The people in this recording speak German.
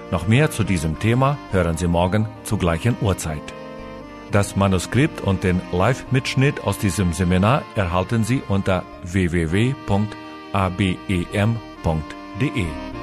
Noch mehr zu diesem Thema hören Sie morgen zur gleichen Uhrzeit. Das Manuskript und den Live-Mitschnitt aus diesem Seminar erhalten Sie unter www.abem.de.